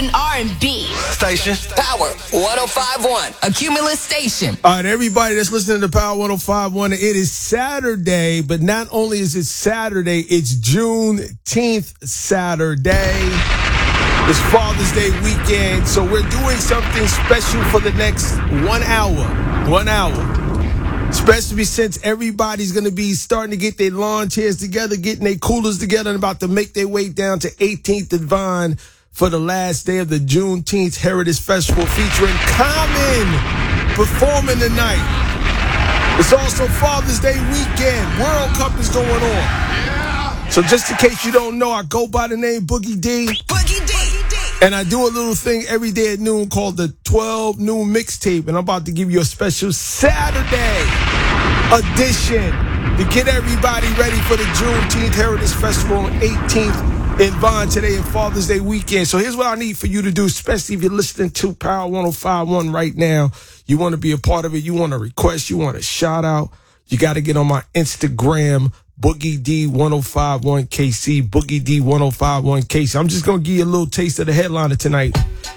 and R&B. Station. Power 105.1, a Cumulus station. All right, everybody that's listening to Power 105.1, it is Saturday, but not only is it Saturday, it's Juneteenth Saturday. It's Father's Day weekend, so we're doing something special for the next 1 hour. 1 hour. Especially since everybody's going to be starting to get their lawn chairs together, getting their coolers together, and about to make their way down to 18th and Vine for the last day of the Juneteenth Heritage Festival featuring Common performing tonight. It's also Father's Day weekend. World Cup is going on. So just in case you don't know, I go by the name Boogie D. Boogie D. And I do a little thing every day at noon called the 12 Noon Mixtape. And I'm about to give you a special Saturday edition to get everybody ready for the Juneteenth Heritage Festival on 18th in Vine today and Father's Day weekend. So here's what I need for you to do, especially if you're listening to Power 105.1 right now. You want to be a part of it. You want to request. You want a shout out. You got to get on my Instagram, Boogie D 105.1 KC, Boogie D 105.1 KC. I'm just going to give you a little taste of the headliner tonight.